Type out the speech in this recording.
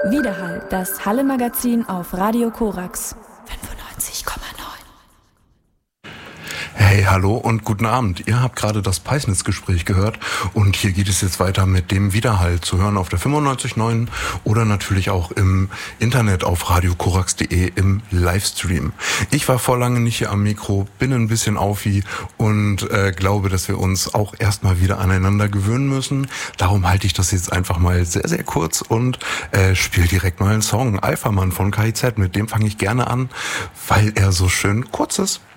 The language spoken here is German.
Widerhall, das Halle-Magazin auf Radio Korax 95,9. Hey, hallo und guten Abend. Ihr habt gerade das Peisnitz-Gespräch gehört und hier geht es jetzt weiter mit dem Widerhall zu hören auf der 95.9 oder natürlich auch im Internet auf radiokorax.de im Livestream. Ich war vor lange nicht hier am Mikro, bin ein bisschen auffi und glaube, dass wir uns auch erstmal wieder aneinander gewöhnen müssen. Darum halte ich das jetzt einfach mal sehr, sehr kurz und spiele direkt mal einen Song. Alphamann von KIZ, mit dem fange ich gerne an, weil er so schön kurz ist.